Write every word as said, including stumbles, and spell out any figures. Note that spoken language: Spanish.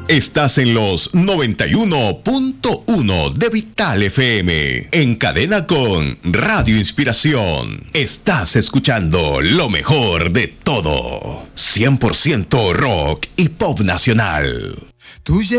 Estás en los noventa y uno punto uno de Vital F M, en cadena con Radio Inspiración. Estás escuchando lo mejor de todo. cien por ciento rock y pop nacional. Tú